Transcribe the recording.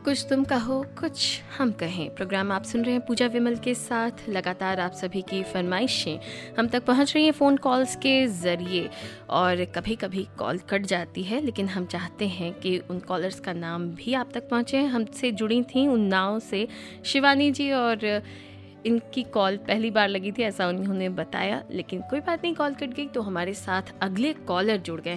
कुछ तुम कहो कुछ हम कहें। प्रोग्राम आप सुन रहे हैं पूजा विमल के साथ। लगातार आप सभी की फरमाइशें हम तक पहुंच रही हैं फ़ोन कॉल्स के ज़रिए, और कभी कभी कॉल कट जाती है, लेकिन हम चाहते हैं कि उन कॉलर्स का नाम भी आप तक पहुंचे। हमसे जुड़ी थी उन्नाव से शिवानी जी, और इनकी कॉल पहली बार लगी थी ऐसा उन्होंने बताया, लेकिन कोई बात नहीं, कॉल कट गई तो हमारे साथ अगले कॉलर जुड़ गए